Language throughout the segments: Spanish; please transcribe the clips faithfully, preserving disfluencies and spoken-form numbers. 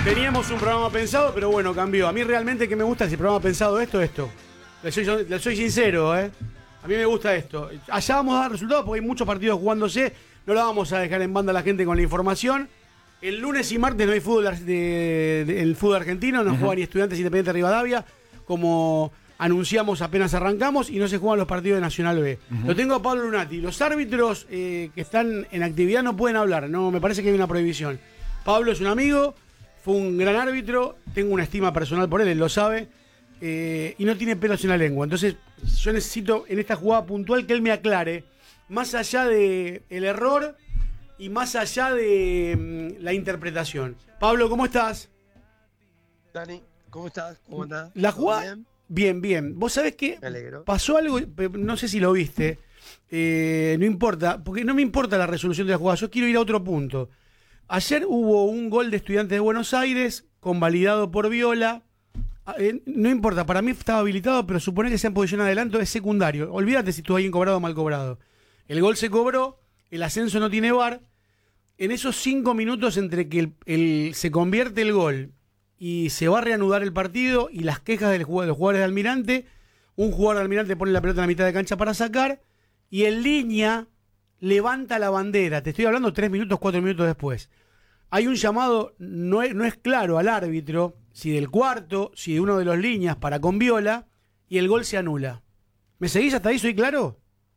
Teníamos un programa pensado, pero bueno, cambió. A mí realmente que me gusta si el programa pensado esto, esto. Le soy, le soy sincero, ¿eh? A mí me gusta esto. Allá vamos a dar resultados porque hay muchos partidos jugándose. No la vamos a dejar en banda a la gente con la información. El lunes y martes no hay fútbol de, de, de, el fútbol argentino, no uh-huh. juega ni Estudiantes Independiente de Rivadavia, como anunciamos apenas arrancamos, y no se juegan los partidos de Nacional B. Uh-huh. Lo tengo a Pablo Lunati. Los árbitros eh, que están en actividad no pueden hablar, no me parece que hay una prohibición. Pablo es un amigo, fue un gran árbitro, tengo una estima personal por él, él lo sabe, eh, y no tiene pelos en la lengua. Entonces yo necesito en esta jugada puntual que él me aclare, más allá del error y más allá de mmm, la interpretación. Pablo, ¿cómo estás? Dani, ¿cómo estás? ¿Cómo andás? La jugada... Bien? bien, bien. Vos sabés que me alegro. Pasó algo, no sé si lo viste, eh, no importa, porque no me importa la resolución de la jugada, yo quiero ir a otro punto. Ayer hubo un gol de Estudiantes de Buenos Aires, convalidado por Viola. Eh, no importa, para mí estaba habilitado, pero supone que sea en posición de adelanto es secundario. Olvídate si estuvo bien cobrado o mal cobrado. El gol se cobró, el ascenso no tiene V A R. En esos cinco minutos entre que el, el, se convierte el gol y se va a reanudar el partido y las quejas del, de los jugadores de Almirante, un jugador de Almirante pone la pelota en la mitad de cancha para sacar y en línea levanta la bandera. Te estoy hablando tres minutos, cuatro minutos después. Hay un llamado, no es, no es claro al árbitro, si del cuarto, si de uno de los líneas para con Viola, y el gol se anula. ¿Me seguís hasta ahí? ¿Soy claro?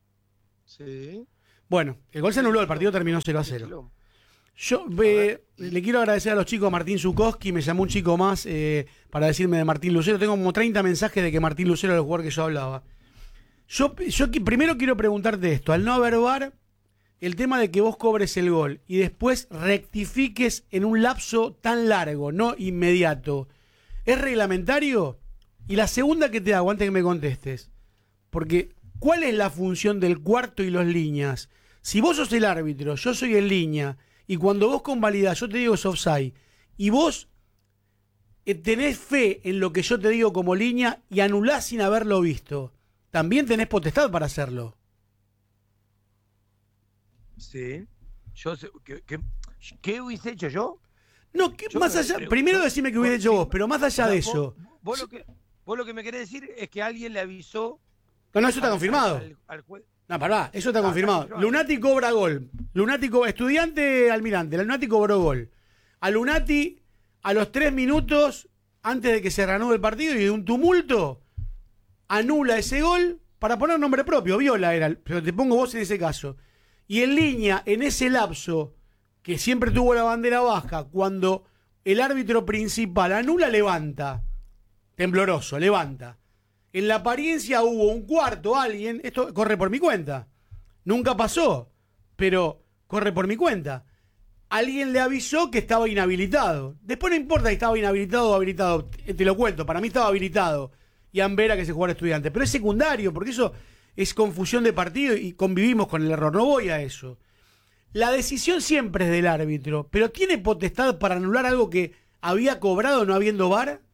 Sí. Bueno, el gol se anuló, el partido terminó cero a cero. Yo eh, le quiero agradecer a los chicos, a Martín Zukowski, me llamó un chico más eh, para decirme de Martín Lucero. Tengo como treinta mensajes de que Martín Lucero era el jugador que yo hablaba. Yo, yo primero quiero preguntarte esto, al no haber V A R, el tema de que vos cobres el gol y después rectifiques en un lapso tan largo, no inmediato, ¿es reglamentario? Y la segunda que te hago, antes que me contestes, porque ¿cuál es la función del cuarto y los líneas? Si vos sos el árbitro, yo soy el línea, y cuando vos convalidás, yo te digo es offside, y vos eh, tenés fe en lo que yo te digo como línea y anulás sin haberlo visto, también tenés potestad para hacerlo. Sí. Yo sé, ¿qué, qué, ¿Qué hubiese hecho yo? No, que yo más allá, pregunto, primero decime que hubiese hecho vos, pero más allá de vos, eso. Vos lo, que, vos lo que me querés decir es que alguien le avisó. No, no, eso está al, confirmado. Al, al, al juez. No, pará, eso está ah, confirmado. Está Lunati cobra gol. Lunati cobra, Estudiante Almirante. Lunati cobró gol. A Lunati, a los tres minutos, antes de que se reanude el partido y de un tumulto, anula ese gol para poner nombre propio. Viola era, pero te pongo vos en ese caso. Y en línea, en ese lapso, que siempre tuvo la bandera baja, cuando el árbitro principal anula, levanta. Tembloroso, levanta. En la apariencia hubo un cuarto, alguien, esto corre por mi cuenta. Nunca pasó, pero corre por mi cuenta. Alguien le avisó que estaba inhabilitado. Después no importa si estaba inhabilitado o habilitado, te lo cuento, para mí estaba habilitado. Y Ambera que se jugara Estudiante. Pero es secundario, porque eso es confusión de partido y convivimos con el error. No voy a eso. La decisión siempre es del árbitro, pero ¿tiene potestad para anular algo que había cobrado no habiendo V A R?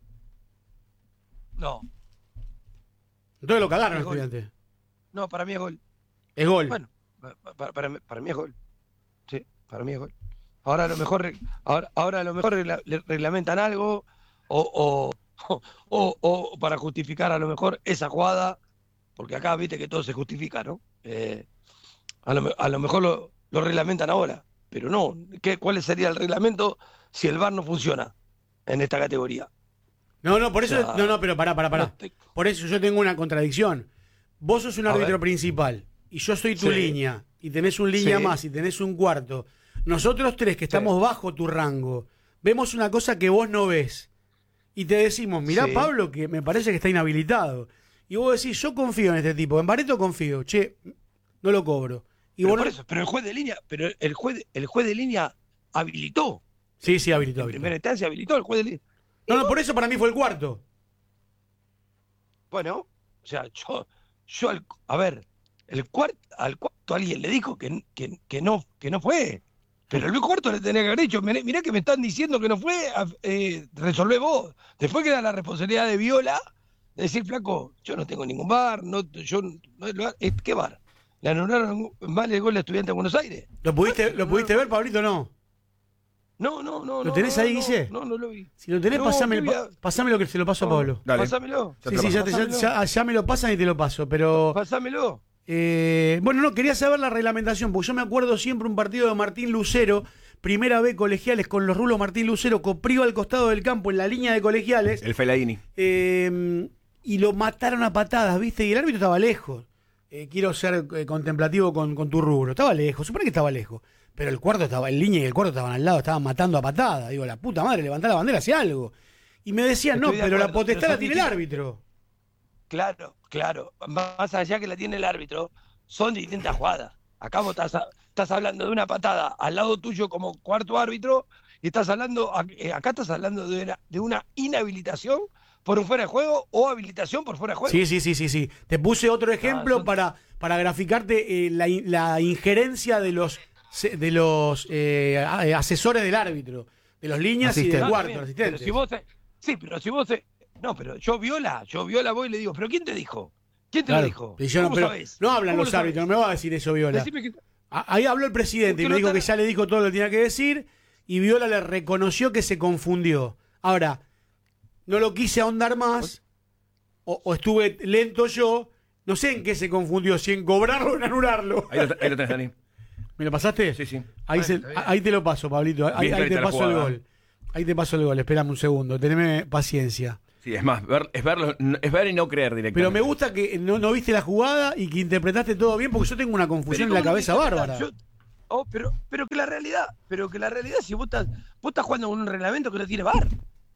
No. Entonces lo cagaron al Estudiante. No, para mí es gol. Es gol. Bueno, para, para, para mí es gol. Sí, para mí es gol. Ahora a lo mejor, ahora, ahora a lo mejor regla, reglamentan algo o, o, o, o para justificar a lo mejor esa jugada, porque acá viste que todo se justifica, ¿no? Eh, a, lo, a lo mejor lo, lo reglamentan ahora, pero no. ¿Qué, ¿Cuál sería el reglamento si el V A R no funciona en esta categoría? No, no, por eso, o sea, no, no, pero pará, pará, pará. No te... Por eso yo tengo una contradicción. Vos sos un a árbitro ver. principal y yo soy tu Sí. línea y tenés un línea Sí. más y tenés un cuarto. Nosotros tres que estamos Sí. bajo tu rango, vemos una cosa que vos no ves y te decimos, mirá Sí. Pablo que me parece que está inhabilitado. Y vos decís, yo confío en este tipo, en Barreto confío, che, no lo cobro. Y Pero, vos por no... eso, pero el juez de línea, pero el juez, el juez de línea habilitó. Sí, sí, habilitó, En habilitó. primera instancia habilitó el juez de línea. No, no, por eso para mí fue el cuarto. Bueno, o sea, yo, yo al, a ver, el cuarto, al cuarto alguien le dijo que, que, que no, que no fue. Pero el cuarto le tenía que haber dicho, mirá, mirá que me están diciendo que no fue, eh, resolvé vos. Después queda la responsabilidad de Viola de decir, flaco, yo no tengo ningún V A R, no, yo no, ¿qué V A R? ¿Le anularon mal el gol de Estudiantes de Buenos Aires? ¿Lo pudiste, ¿lo pudiste ver, Pablito, no? No, no, no. ¿Lo tenés no, ahí, no, Guille? No, no lo vi. Si lo tenés, No, pasame, ¿qué voy a- pasame lo que se lo paso a Pablo. Dale. Pásamelo. Ya Sí, te sí, lo ya, paso. te- ya, ya- ya me lo pasan y te lo paso, pero... Pásamelo. Eh, bueno, no, quería saber la reglamentación, porque yo me acuerdo siempre un partido de Martín Lucero, primera B colegiales con los rulos Martín Lucero, Coprío al costado del campo en la línea de colegiales, El Fellaini. eh, y lo mataron a patadas, ¿viste? Y el árbitro estaba lejos. Eh, quiero ser eh, contemplativo con, con tu rubro, estaba lejos, supone que estaba lejos, pero el cuarto estaba, el línea y el cuarto estaban al lado, estaban matando a patadas. Digo, la puta madre, levantá la bandera, hacía algo. Y me decían, no, Estoy de pero la acuerdo, potestad pero la son tiene el distintas. árbitro. Claro, claro. Más allá que la tiene el árbitro, son distintas jugadas. Acá vos estás, estás hablando de una patada al lado tuyo como cuarto árbitro y estás hablando, eh, acá estás hablando de una, de una inhabilitación por un fuera de juego o habilitación por fuera de juego. Sí, sí, sí, sí, sí. Te puse otro ejemplo Ah, son- para, para graficarte eh, la, in- la injerencia de los se- de los eh, a- eh, asesores del árbitro, de los líneas y del Asistente. No, cuarto, también, asistentes. pero si vos, te- sí, pero si vos, te- no, pero yo viola, yo viola voy y le digo, pero ¿quién te dijo? ¿Quién te Claro. lo dijo? Y yo no, ¿Cómo pero sabés? no hablan ¿Cómo los lo árbitros, no sabés? me va a decir eso Viola. Decime que- A- Ahí habló el presidente y ¿Por qué me no dijo está- que ya le dijo todo lo que tenía que decir y Viola le reconoció que se confundió. Ahora, no lo quise ahondar más o, o estuve lento yo, no sé en qué se confundió, si en cobrarlo o en anularlo. Ahí lo, ahí lo tenés, Dani. ¿Me lo pasaste? Sí, sí. Ahí, se- está bien. ahí te lo paso, Pablito. Ahí, Bien ahí te clarita la paso el jugada. gol. Ahí te paso el gol. Espérame un segundo. Teneme paciencia. Sí, es más, ver, es, verlo, es ver y no creer directamente. Pero me gusta que no, no viste la jugada y que interpretaste todo bien porque yo tengo una confusión en Pero la ¿cómo cabeza no te bárbara. yo- oh, pero, pero que la realidad, pero que la realidad, si vos estás, vos estás jugando con un reglamento que no tiene V A R.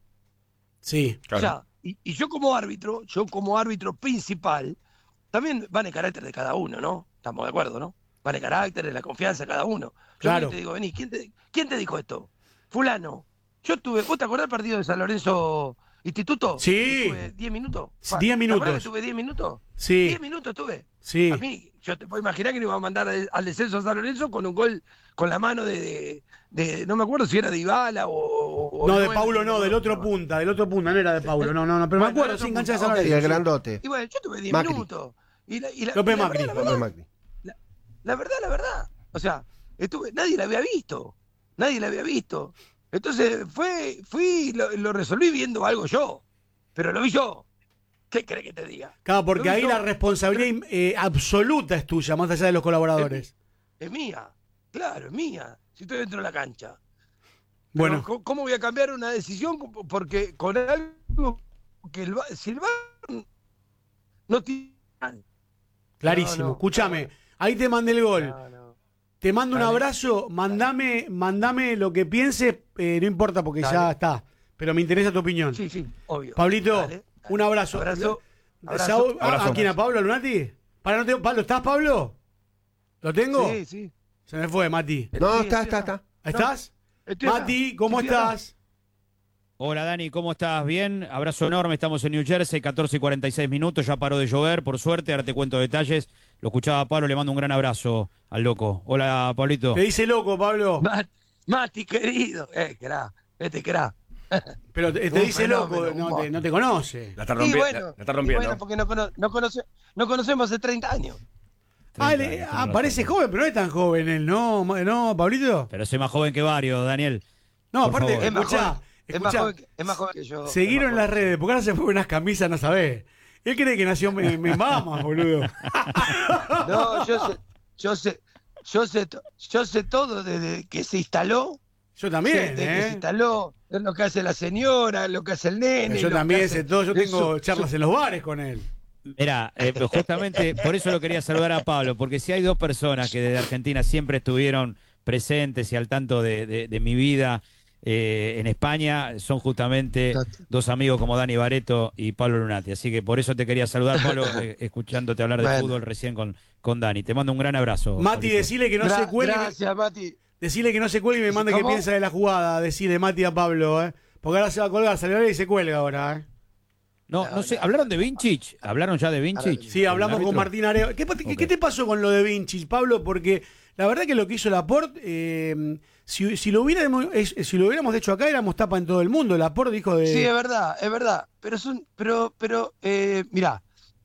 Sí. Claro. O sea, y, y yo como árbitro, yo como árbitro principal, también van el carácter de cada uno, ¿no? Estamos de acuerdo, ¿no? Van el carácter, de la confianza de cada uno. Yo Claro. te digo, vení, ¿quién te, ¿quién te dijo esto? Fulano. Yo tuve, ¿vos te acordás del partido de San Lorenzo Instituto? Sí. Tuve diez minutos. Sí, diez ¿Te minutos. acordás que tuve diez minutos? Sí. diez minutos tuve. Sí. A mí, yo te puedo imaginar que le iba a mandar al, al descenso a San Lorenzo con un gol con la mano de, de, de- no me acuerdo si era de Ibala o... o No, de Noel, Paulo no, del otro punta, del otro punta, no era de Paulo, no, no, no, pero me Bueno, acuerdo, del otro sin engancha de punta, San ok. Y Lorenzo. el grandote. Y bueno, yo tuve diez Macri. minutos. Y la, y la- López y la Macri. verdad, la López verdad, Macri. la verdad, la verdad. O sea, estuve, nadie la había visto. Nadie la había visto. Entonces fue, fui, lo, lo resolví viendo algo yo. Pero lo vi yo. ¿Qué crees que te diga? Claro, porque Lo vi ahí yo. la responsabilidad eh, absoluta es tuya, más allá de los colaboradores. Es mía. Claro, es mía. Si estoy dentro de la cancha. Bueno, Pero, ¿cómo voy a cambiar una decisión? Porque con algo que el, va- si el V A R no tiene... clarísimo. no, no, Escúchame, no, bueno. ahí te mandé el gol. No, no. Te mando un Dale. abrazo, mandame, mandame lo que pienses, eh, no importa porque Dale. ya está, pero me interesa tu opinión. Sí, sí, obvio. Pablito, Dale, dale. un abrazo. Abrazo. abrazo. Saúl, ¿a- Abrazo. ¿A quién? ¿A Pablo Lunati? Para, no te- Pablo, ¿estás, Pablo? ¿Lo tengo? Sí, sí. Se me fue, Mati. No, Sí, está, sí, está, está. está. ¿Estás? Estoy acá. Mati, ¿cómo Estoy acá. estás? Hola Dani, ¿cómo estás? Bien, abrazo enorme, estamos en New Jersey, catorce y cuarenta y seis minutos, ya paró de llover, por suerte, ahora te cuento detalles. Lo escuchaba Pablo, le mando un gran abrazo al loco. Hola Pablito. Te dice loco, Pablo. Ma- Mati, querido. Eh, cra. Este cra. Pero te, te Un dice loco, fenómeno, no un te, no te conoce. La está, Y rompi- bueno, la, la está y rompiendo. bueno, porque no, cono- no, conoce- no conocemos hace treinta años. Ah, treinta le- años, ah, tenés parece razón. joven, pero no es tan joven él, ¿no, Ma- no Pablito? Pero soy más joven que varios, Daniel. No, Por aparte, favor. Es más escuchá, joven, es más escuchá, joven que, es más joven que yo. seguiron es en más las redes, porque ahora se fue unas camisas, no sabés. Él cree que nació en en Bahamas, boludo. joven. No, yo sé, yo sé, yo sé, to- yo sé todo desde que se instaló. Yo sé también, desde que se ¿eh? instaló, es lo que hace la señora, lo que hace el nene. Yo lo que también hace- sé todo, yo es tengo su- charlas en los bares con él. Mira, eh, pero justamente por eso lo quería saludar a Pablo, porque si hay dos personas que desde Argentina siempre estuvieron presentes y al tanto de, de- de mi vida eh, en España, son justamente dos amigos como Dani Bareto y Pablo Lunati. Así que por eso te quería saludar, Pablo, eh, escuchándote hablar de Bueno. fútbol recién con, con Dani. Te mando un gran abrazo. Mati, Pablito. decile que no Gra- se cuelgue. Gracias, Mati. Decile que no se cuelgue y me mande qué ¿Cómo? piensa de la jugada. Decile Mati a Pablo, ¿eh? Porque ahora se va a colgar, salió y se cuelga ahora, ¿eh? No, no sé, ¿hablaron de Vincic? ¿Hablaron ya de Vincic? Sí, hablamos ¿El con árbitro? Martín Areo. ¿Qué, qué- Ok. qué te pasó con lo de Vinci, Pablo? Porque la verdad que lo que hizo Laporte, eh, si, si, lo hubiéramos, es- si lo hubiéramos hecho acá, éramos tapa en todo el mundo. Laporte dijo de... Sí, es verdad, es verdad. Pero es un, pero, pero, eh, mirá,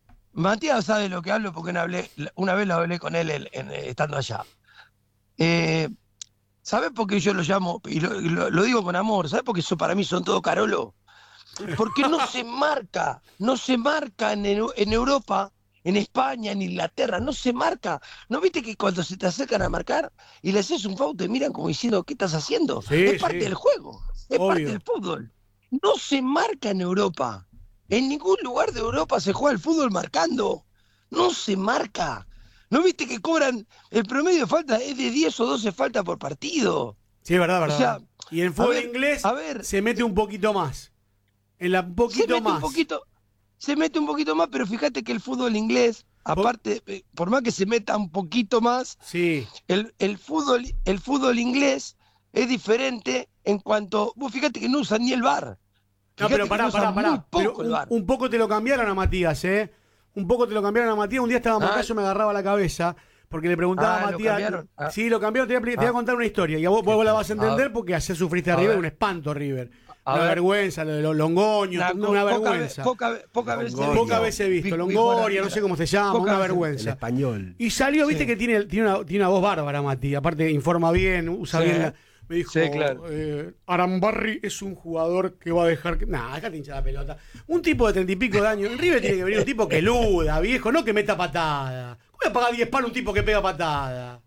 Matías sabe lo que hablo porque una, hablé, una vez lo hablé con él en- en- estando allá. Eh, ¿Sabés por qué yo lo llamo? Y lo, y lo- lo digo con amor. ¿Sabés por qué eso para mí son todo Carolo? Porque no se marca, no se marca en, Eu- en Europa, en España, en Inglaterra, no se marca. ¿No viste que cuando se te acercan a marcar y le haces un foul te miran como diciendo, ¿qué estás haciendo? Sí, es parte sí. del juego, es parte Obvio. del fútbol. No se marca en Europa. En ningún lugar de Europa se juega el fútbol marcando. No se marca. ¿No viste que cobran, el promedio de falta es de diez o doce faltas por partido? Sí, es verdad, verdad. O sea, y en el a fútbol ver, inglés a ver. se mete un poquito más. En la un Se poquito mete más. un poquito, se mete un poquito más, pero fíjate que el fútbol inglés, aparte, eh, por más que se meta un poquito más, Sí. el, el fútbol, el fútbol inglés es diferente en cuanto, vos fíjate que no usan ni el V A R. No, Fíjate pero que pará, no usan pará, pará. muy poco Pero el un, V A R. un poco te lo cambiaron a Matías, ¿eh? Un poco te lo cambiaron a Matías. Un día estábamos Ah. acá, yo me agarraba la cabeza porque le preguntaba Ah, a ¿lo Matías. cambiaron? Ah. Sí, lo cambiaron. Te voy, a, te voy a Ah. contar una historia y a vos, vos la vas a entender A- porque ayer sufriste a a River, ver. un espanto River. A Una ver. vergüenza, lo de los Longoños, Una, una, poca, vergüenza. ve- poca, ve- poca veces Longoño. Pocas veces he visto. Vi- vi Longoria, jugar a no sé cómo se llama, Pocas una veces. El vergüenza. español. Y salió, viste Sí. que tiene, tiene, una, tiene una voz bárbara, Mati. Aparte, informa bien, usa Sí. bien la. Me dijo, Sí, claro. eh, Arambarri es un jugador que va a dejar que. Nah, déjate hinchar la pelota. Un tipo de treinta y pico de años. En River tiene que venir un tipo que luda, viejo, no que meta patada. ¿Cómo voy a pagar diez palos a un tipo que pega patada?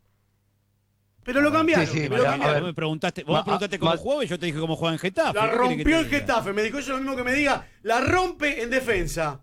Pero lo cambiaron. Sí, sí, me lo mirá, cambiaron. a ver. Vos me preguntaste, vos Ma- me preguntaste ma- cómo jugaba y yo te dije cómo juega en Getafe. La ¿Qué querés que rompió te el diga? Getafe. Me dijo eso lo mismo que me diga. La rompe en defensa.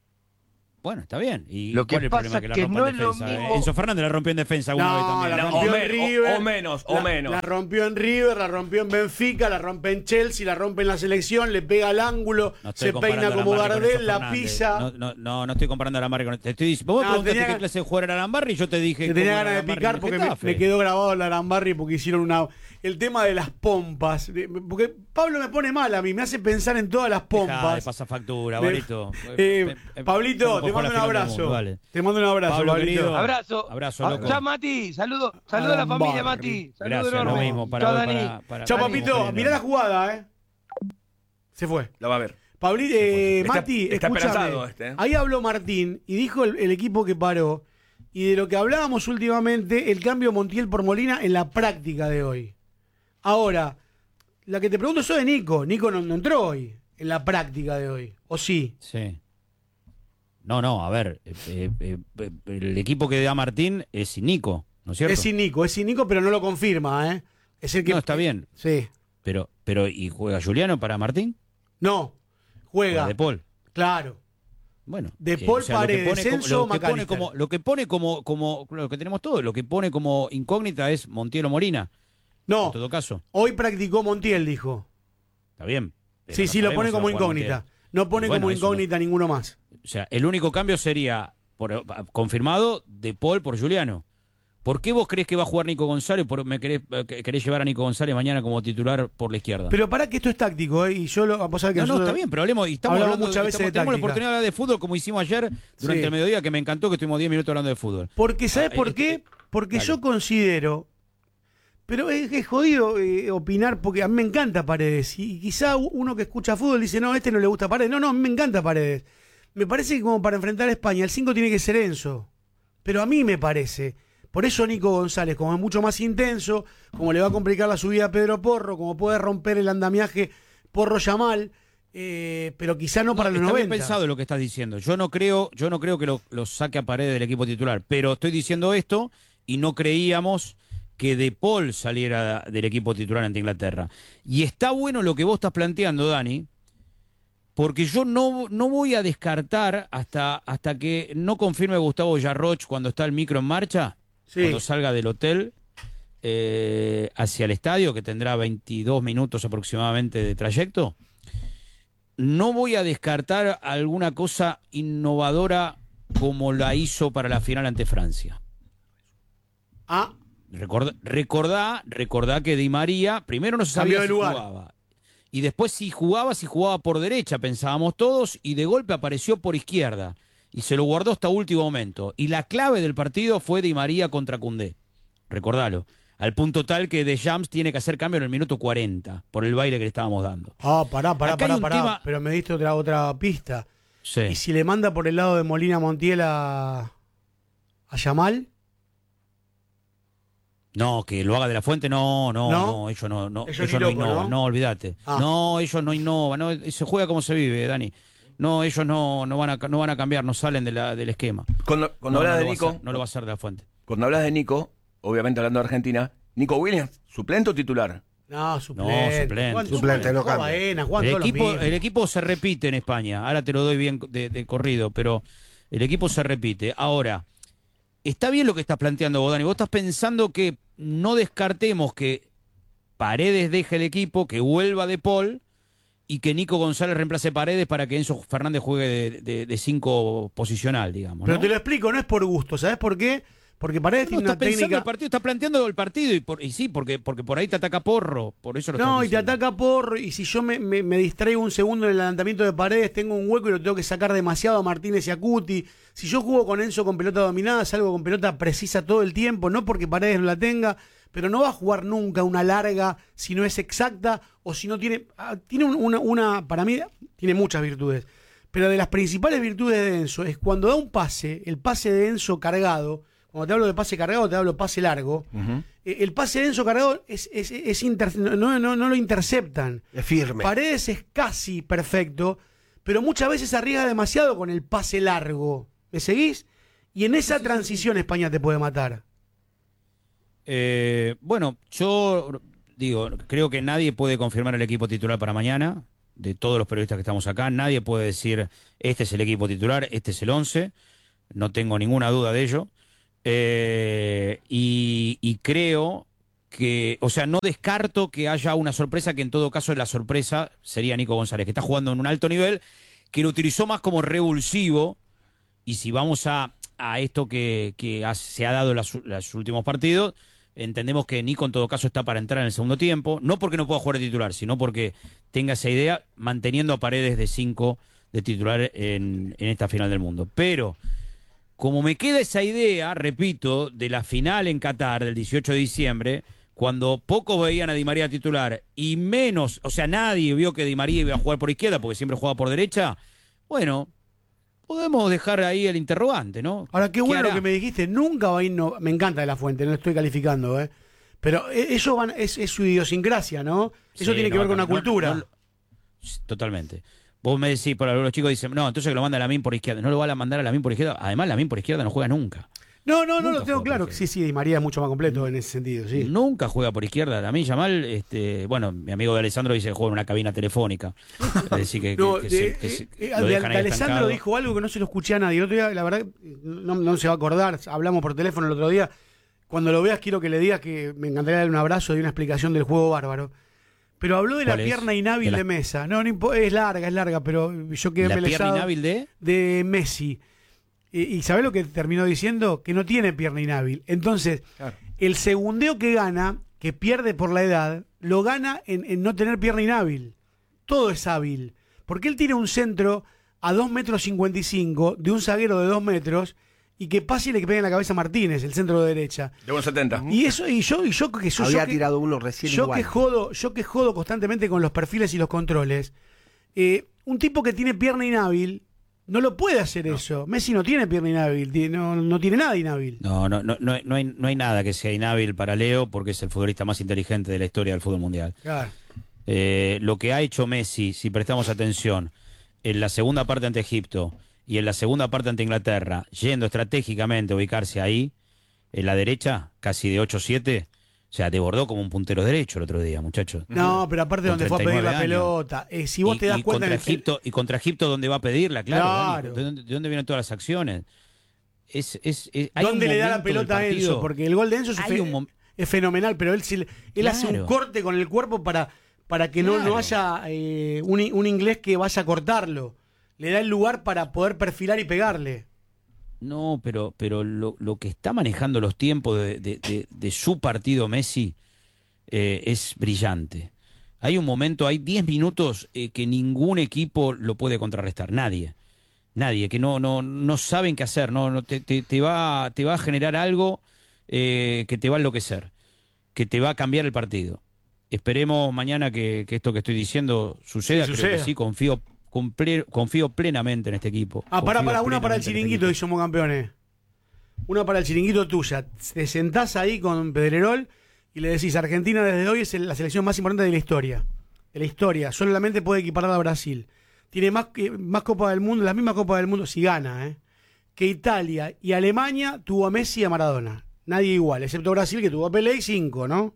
Bueno, está bien. ¿Y Lo que cuál es el pasa problema que la que rompa no en es lo defensa? mismo- Enzo Fernández la rompió en defensa alguna vez No, también. la No, rompió o en men- River. o- o menos, o la, menos. La rompió en River, la rompió en Benfica, la rompe en Chelsea, la rompe en la selección, le pega al ángulo, No estoy se comparando peina a como Arambarri con Gardel, Enzo la Fernández. pisa. No, no, no, no estoy comparando a Arambarri con... Te estoy diciendo, vos me No, preguntaste tenía- qué clase de jugador era Arambarri y yo te dije... Que tenía cómo era ganas de Arambarri picar en porque me, Getafe. me quedó grabado el Arambarri porque hicieron una. El tema de las pompas. de- Porque Pablo me pone mal a mí, me hace pensar en todas las Dejá de pompas. pasar factura, De- Barito. Eh, Eh, Pablito, estamos te por mando un la final del abrazo. mundo, dale. Te mando un abrazo, Pablo, Pablito. querido. Abrazo. Abrazo, Ah, loco. Chao, Mati. Saludo, saludo a la Arambarri. familia, Mati. Saludo Gracias, lo enorme. mismo para Chao, vos, Dani. para- para- Chao, para- papito. mujer Mirá la enorme. jugada, ¿eh? Se fue. Lo va a ver. Pablito, eh, Está- Mati, está escúchame. esperanzado este, ¿eh? Ahí habló Martín y dijo el, el equipo que paró. Y de lo que hablábamos últimamente, el cambio Montiel por Molina en la práctica de hoy. Ahora, la que te pregunto yo de Nico. Nico no, no entró hoy, en la práctica de hoy. ¿O sí? Sí. No, no, a ver, eh, eh, eh, eh, el equipo que da Martín es sin Nico, ¿no es cierto? Es sin Nico, es sin Nico, pero no lo confirma, ¿eh? Es el que. No, está bien, Sí. pero, pero ¿y juega Juliano para Martín? No. Juega Juega. De Paul. Claro. Bueno, De eh, Paul, lo que Paredes, pone como- Celso, lo que pone McAllister. como, lo que pone como, como, lo que tenemos todo, lo que pone como incógnita es Montiel o Molina, No. en todo caso. Hoy practicó Montiel, dijo. Está bien. pero Sí, no sí, lo sabemos pone si va como a jugar incógnita. Montiel. No pone Bueno, como eso no- incógnita ninguno más. O sea, el único cambio sería por, confirmado De Paul por Juliano. ¿Por qué vos crees que va a jugar Nico González? ¿Por me querés, eh, querés llevar a Nico González mañana como titular por la izquierda? Pero para que esto es táctico, ¿eh? Y yo lo. Vos sabés que no, no, nosotros- está bien, pero hablemos, y estamos hablamos hablando, muchas veces estamos- de tenemos la táctica. oportunidad de hablar de fútbol como hicimos ayer durante Sí. el mediodía, que me encantó que estuvimos diez minutos hablando de fútbol. Porque, ¿sabes Ah, por este- qué? Porque dale. yo considero. Pero es, es jodido eh, opinar porque a mí me encanta Paredes. Y quizá uno que escucha fútbol dice, no, a este no le gusta Paredes. No, no, a mí me encanta Paredes. Me parece que como para enfrentar a España, el cinco tiene que ser Enzo. Pero a mí me parece. Por eso Nico González, como es mucho más intenso, como le va a complicar la subida a Pedro Porro, como puede romper el andamiaje Porro Yamal, eh, pero quizá no para No, los está bien noventa. pensado lo que estás diciendo. Yo no creo, yo no creo que lo, lo saque a Paredes del equipo titular, pero estoy diciendo esto y no creíamos que De Paul saliera del equipo titular ante Inglaterra. Y está bueno lo que vos estás planteando, Dani, porque yo no, no voy a descartar hasta, hasta que no confirme Gustavo Yarroch cuando está el micro en marcha, Sí. cuando salga del hotel eh, hacia el estadio, que tendrá veintidós minutos aproximadamente de trayecto. No voy a descartar alguna cosa innovadora como la hizo para la final ante Francia. Ah, Recordá, recordá, recordá que Di María primero no se Cambió sabía de si lugar. jugaba. Y después si jugaba, si jugaba por derecha, pensábamos todos, y de golpe apareció por izquierda. Y se lo guardó hasta último momento. Y la clave del partido fue Di María contra Koundé. Recordalo. Al punto tal que De Jams tiene que hacer cambio en el minuto cuarenta, por el baile que le estábamos dando. ah, pará, pará, Acá hay pará, un pará. tema- Pero me diste otra, otra pista. Sí. ¿Y si le manda por el lado de Molina Montiel a, a Yamal? No, que lo haga De La Fuente, no, no, ¿No? no, ellos no, no, Ellos ellos ni no loco, innovan, ¿no? no, olvídate. Ah. No, ellos no innovan, no, se juega como se vive, Dani. No, ellos no, no van a no van a cambiar, no salen de la, del esquema. Cuando, cuando No, hablas no de lo va a Nico, hacer, no lo va a hacer De La Fuente. cuando hablas de Nico, obviamente hablando de Argentina, Nico Williams, ¿suplente o titular? No, suplente. suplente. Juan- Suplente, no Juan cambia. Baena, Juan El todos los equipo, mismos. el equipo se repite en España. Ahora te lo doy bien de, de corrido, pero el equipo se repite. Ahora, está bien lo que estás planteando, vos, Dani. Vos estás pensando que no descartemos que Paredes deje el equipo, que vuelva De Paul y que Nico González reemplace Paredes para que Enzo Fernández juegue de, de- de cinco posicional, digamos. Pero ¿no? te lo explico, no es por gusto, ¿sabes por qué? Porque Paredes No, tiene está una pensando técnica... el partido, está planteando el partido y, por, y sí, porque, porque por ahí te ataca Porro, por eso lo No, estás y te diciendo. ataca por... Y si yo me, me- me distraigo un segundo en el adelantamiento de Paredes, tengo un hueco y lo tengo que sacar demasiado a Martínez y a Cuti. Si yo juego con Enzo con pelota dominada, salgo con pelota precisa todo el tiempo, no porque Paredes no la tenga, pero no va a jugar nunca una larga si no es exacta o si no tiene... ah, Tiene un- una, una... Para mí, tiene muchas virtudes. Pero de las principales virtudes de Enzo es cuando da un pase, el pase de Enzo cargado... Cuando te hablo de pase cargado, te hablo de pase largo. Ujú. Eh, El pase de Enzo cargado es, es, es inter- no, no, no lo interceptan. Es firme. Paredes es casi perfecto, pero muchas veces arriesga demasiado con el pase largo. ¿Me seguís? Y en esa transición España te puede matar. Eh, bueno, yo digo, creo que nadie puede confirmar el equipo titular para mañana. De todos los periodistas que estamos acá, nadie puede decir este es el equipo titular, este es el once. No tengo ninguna duda de ello. Eh, y, y creo que, o sea, no descarto que haya una sorpresa, que en todo caso la sorpresa sería Nico González, que está jugando en un alto nivel, que lo utilizó más como revulsivo. Y si vamos a, a esto que, que ha- se ha dado en las- los últimos partidos, entendemos que Nico en todo caso está para entrar en el segundo tiempo, no porque no pueda jugar de titular, sino porque tenga esa idea, manteniendo a Paredes de cinco de titular en, en esta final del mundo. Pero como me queda esa idea, repito, de la final en Qatar del dieciocho de diciembre, cuando pocos veían a Di María titular y menos, o sea, nadie vio que Di María iba a jugar por izquierda porque siempre jugaba por derecha, bueno, podemos dejar ahí el interrogante, ¿no? Ahora, qué bueno hará? lo que me dijiste. Nunca va a ir... no- Me encanta De La Fuente, no lo estoy calificando, ¿eh? Pero eh, ellos van, es, es su idiosincrasia, ¿no? Eso Sí, tiene que no, ver con no, una no, cultura. no, no, totalmente. Vos me decís, por los chicos dicen, no, entonces que lo manda a Lamine por izquierda. No lo va a mandar a Lamine por izquierda. Además, Lamine por izquierda no juega nunca. No, no, no Nunca lo tengo juega claro. por Sí, sí, Di María es mucho más completo en ese sentido, sí. Nunca juega por izquierda. Lamine Yamal, este, bueno, mi amigo de Alessandro dice que juega en una cabina telefónica. Es decir, que, que- No, que de- se- que se- eh, eh, lo de- dejan de ahí Alessandro estancado. dijo algo que no se lo escuché a nadie. El otro día, la verdad, no, no se va a acordar. Hablamos por teléfono el otro día. Cuando lo veas, quiero que le digas que me encantaría darle un abrazo y una explicación del juego bárbaro. Pero habló de la ¿Cuál es? pierna inhábil De de, la- Mesa. No, no impo- es larga, es larga, pero yo quedé La pierna embelesado inhábil de... de Messi. Y, y ¿sabés lo que terminó diciendo? Que no tiene pierna inhábil. Entonces, Claro. el segundeo que gana, que pierde por la edad, lo gana en, en no tener pierna inhábil. Todo es hábil. Porque él tiene un centro a dos metros cincuenta y cinco de un zaguero de dos metros y que pase y le pegue en la cabeza a Martínez, el centro de derecha. De un setenta. Y eso, y yo, y yo que yo, Había yo que- tirado uno recién yo igual. que jodo, yo que jodo constantemente con los perfiles y los controles, eh, un tipo que tiene pierna inhábil no lo puede hacer eso. Messi no tiene pierna inhábil, ti- no, no tiene nada inhábil. No, no, no, no, hay- no hay, no hay nada que sea inhábil para Leo porque es el futbolista más inteligente de la historia del fútbol mundial. Claro. Eh, lo que ha hecho Messi, si prestamos atención, en la segunda parte ante Egipto y en la segunda parte ante Inglaterra, yendo estratégicamente a ubicarse ahí, en la derecha, casi de ocho siete, o sea, desbordó como un puntero derecho el otro día, muchachos. No, pero aparte Con donde fue a pedir la treinta y nueve años. pelota, eh, si vos y, te das y cuenta contra en el- Egipto, y contra Egipto, ¿dónde va a pedirla? Claro, Claro. Dani, ¿de, dónde, de dónde vienen todas las acciones? Es, es, es- hay ¿dónde un le da la momento del pelota a Enzo? partido- Porque el gol de Enzo es, hay fe- un mom- es fenomenal, pero él, sí- él hace un Claro. corte con el cuerpo para, para que no, no Claro. haya eh, un, un inglés que vaya a cortarlo. Le da el lugar para poder perfilar y pegarle. No, pero, pero lo, lo que está manejando los tiempos de, de- de- de su partido Messi eh, es brillante. Hay un momento, hay diez minutos eh, que ningún equipo lo puede contrarrestar, nadie. Nadie, que no, no, no saben qué hacer, no, no te, te, te va, te va a generar algo eh, que te va a enloquecer, que te va a cambiar el partido. Esperemos mañana que, que esto que estoy diciendo suceda, Sí, creo que suceda. sí, confío, comple- confío plenamente en este equipo. Ah, pará, Confío para una para el plenamente en este chiringuito equipo. y somos campeones. una para el chiringuito tuya. Te sentás ahí con Pedrerol y le decís, Argentina desde hoy es la selección más importante de la historia. De la historia. Solamente puede equiparar a Brasil. Tiene más, más Copa del Mundo, las mismas Copas del Mundo, si gana, ¿eh? que Italia y Alemania tuvo a Messi y a Maradona. Nadie igual, excepto Brasil, que tuvo a Pelé y cinco, ¿no?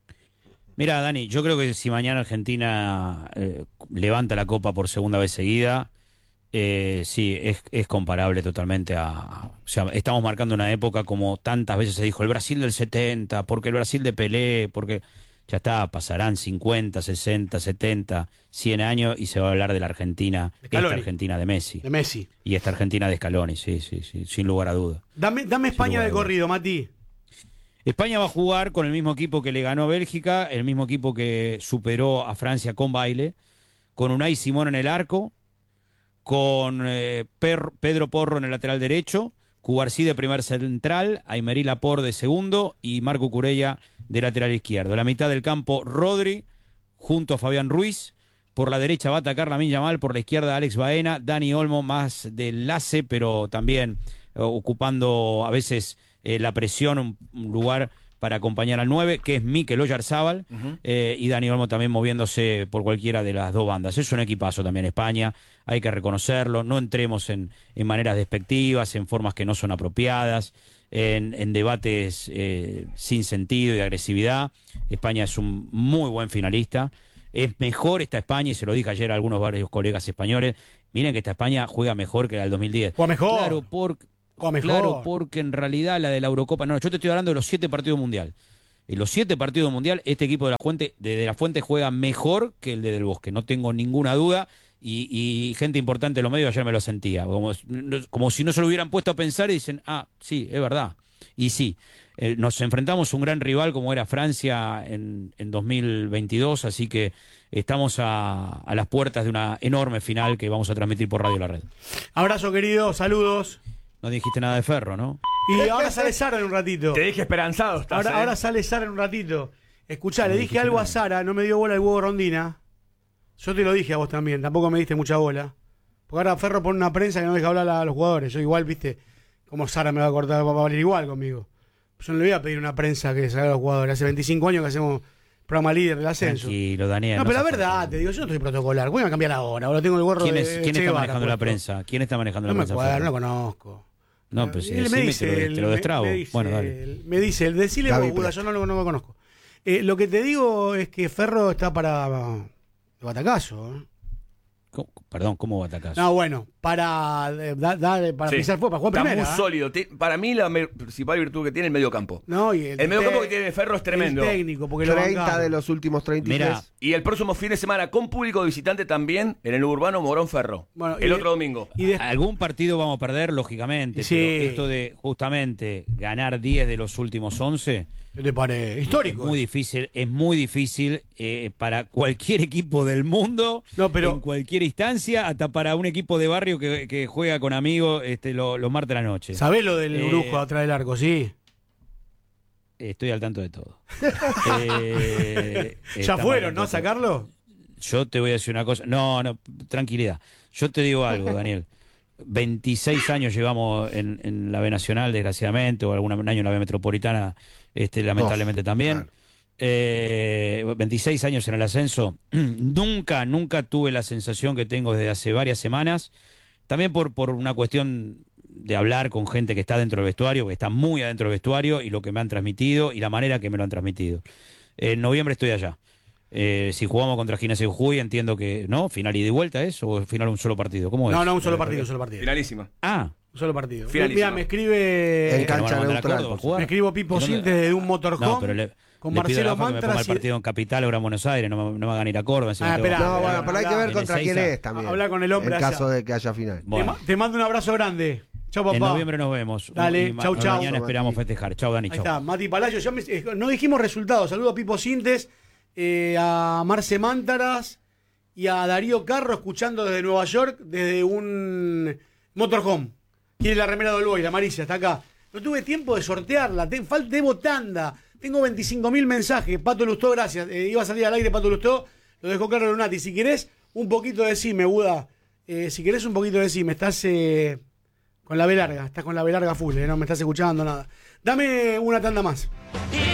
Mira, Dani, yo creo que si mañana Argentina eh, levanta la Copa por segunda vez seguida, eh, sí, es, es comparable totalmente a, a... O sea, estamos marcando una época como tantas veces se dijo, el Brasil del setenta, porque el Brasil de Pelé, porque... Ya está, pasarán cincuenta, sesenta, setenta, cien años y se va a hablar de la Argentina, esta Argentina de Messi. De Messi. Y esta Argentina de Scaloni, sí, sí, sí, sin lugar a duda. Dame, dame España de corrido, Mati. España va a jugar con el mismo equipo que le ganó a Bélgica, el mismo equipo que superó a Francia con baile, con Unai Simón en el arco, con eh, Per, Pedro Porro en el lateral derecho, Cubarsí de primer central, Aymeric Laporte de segundo y Marco Curella de lateral izquierdo. La mitad del campo, Rodri, junto a Fabián Ruiz. Por la derecha va a atacar Lamine Yamal, por la izquierda Alex Baena, Dani Olmo más de enlace, pero también eh, ocupando a veces eh, la presión, un, un lugar para acompañar al nueve, que es Mikel Oyarzábal, uh-huh. eh, y Dani Olmo también moviéndose por cualquiera de las dos bandas. Es un equipazo también España, hay que reconocerlo, no entremos en, en maneras despectivas, en formas que no son apropiadas, en, en debates eh, sin sentido y de agresividad. España es un muy buen finalista, es mejor esta España, y se lo dije ayer a algunos varios colegas españoles, miren que esta España juega mejor que la del dos mil diez. Juega mejor. Claro, porque... Mejor. Claro, porque en realidad la de la Eurocopa, no, yo te estoy hablando de los siete partidos mundial. En los siete partidos mundial, este equipo de la Fuente, de, de la Fuente juega mejor que el de Del Bosque, no tengo ninguna duda, y, y gente importante en los medios ayer me lo sentía, como, como si no se lo hubieran puesto a pensar y dicen, ah, sí, es verdad. Y sí, eh, nos enfrentamos a un gran rival como era Francia en, en dos mil veintidós, así que estamos a, a las puertas de una enorme final que vamos a transmitir por Radio La Red. Abrazo, querido, saludos. No dijiste nada de Ferro, ¿no? Y ahora sale Sara en un ratito. Te dije esperanzado. Estás, ahora, ¿eh? ahora sale Sara en un ratito. Escuchá, No le dije algo nada. a Sara, no me dio bola el huevo Rondina. Yo te lo dije a vos también, tampoco me diste mucha bola. Porque ahora Ferro pone una prensa que no deja hablar a los jugadores. Yo igual, viste, como Sara me va a cortar, va a valer igual conmigo. Yo no le voy a pedir una prensa que salga a los jugadores. Hace veinticinco años que hacemos programa líder del ascenso. Tranquilo, Daniel. No, no pero la seas verdad, tonto. te digo, yo no estoy protocolar. Voy a cambiar ahora. Ahora tengo el gorro ¿Quién, de es, ¿quién Che está Guevara manejando la puesto. prensa? ¿Quién está manejando No la me prensa? acuerdo, Ferro? no lo conozco. No, pero si Él me decime, dice, te lo, te lo me- destrabo. me dice, Bueno, dale. él- me dice, el decile Gaby vos, Buda, Pérez. yo no lo, no lo conozco. Eh, lo que te digo es que Ferro está para de batacazo. ¿eh? ¿Cómo- Perdón, ¿cómo va a atacar? No, bueno, para eh, da- da- para Sí. pisar fuego, para jugar Está primera. muy ¿eh? sólido. Ti- Para mí la me- principal virtud que tiene es el medio campo. No, y el, El medio campo te- que tiene Ferro es tremendo. El técnico, porque lo treinta bancaron. de los últimos treinta y tres. Mira, Y el próximo fin de semana con público visitante también en el urbano Morón Ferro. Bueno, y el de- otro domingo. Y de- algún partido vamos a perder, lógicamente. Sí. Pero esto de justamente ganar diez de los últimos once ¿qué te parece? Histórico. es muy ¿eh? difícil, es muy difícil eh, para cualquier equipo del mundo, No, pero- en cualquier instancia, hasta para un equipo de barrio que, que juega con amigos este, lo- los martes de la noche. ¿Sabés lo del Eh, brujo atrás del arco? Sí. Estoy al tanto de todo. Eh, ¿Ya estamos fueron, al no? tanto ¿A de todo. sacarlo? Yo te voy a decir una cosa. No, no, tranquilidad. Yo te digo algo, Daniel. veintiséis años llevamos en, en la B Nacional, desgraciadamente, o algún año en la B Metropolitana, este, lamentablemente también. claro. Eh, veintiséis años en el ascenso. Nunca, nunca tuve la sensación que tengo desde hace varias semanas. También por, por una cuestión de hablar con gente que está dentro del vestuario, que está muy adentro del vestuario, y lo que me han transmitido y la manera que me lo han transmitido. En noviembre estoy allá. Eh, si jugamos contra Gimnasia de Jujuy, entiendo que, ¿no? ¿Final ida y vuelta es? ¿O final un solo partido? ¿Cómo es? No, no, un solo partido, un solo partido. Finalísima. Ah, Un solo partido. Finalísimo. Mira, me escribe. En ¿que cancha no van a mandar a neutral, Córdoba a por jugar? Me escribo Pipo ¿Y dónde? Siltes desde un motorhome. No, pero le, con le pido a Marcelo la AFA que me ponga Mantras el y- partido en Capital, ahora en Buenos Aires, no me, no me van a ir a Córdoba. encima Ah, tengo- esperá, No, esperá, bueno, pero hay que ver en contra quién Ezeiza. es también. Habla con el hombre En allá. caso de que haya final. Te, Bueno, ma- te mando un abrazo grande. Chau, papá. en noviembre nos vemos. Dale, Y ma- chau, chau. Mañana esperamos festejar. Chau, Dani, Ahí chau. está, Mati Palacio. Ya me- eh, no dijimos resultados. Saludo a Pipo Sintes, eh, a Marce Mántaras y a Darío Carro, escuchando desde Nueva York, desde un motorhome. Quiere la remera de Olboy, la Maricia, está acá. No tuve tiempo de sortearla. Te, falta debo tanda. Tengo veinticinco mil mensajes. Pato Lustó, gracias. Eh, iba a salir al aire Pato Lustó. Lo dejó Carlos Lunati. Si querés, un poquito decime, Buda. Eh, si querés, un poquito decime. Estás. Eh, Con la B larga, estás con la B larga full, ¿eh? No me estás escuchando nada. Dame una tanda más. Y